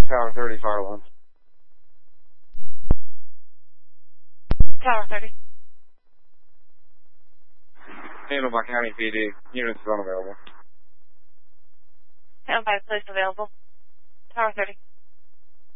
Tower 30, fire alarm. Tower 30. Handled by County PD. Units is unavailable. Handled by police available. Tower 30.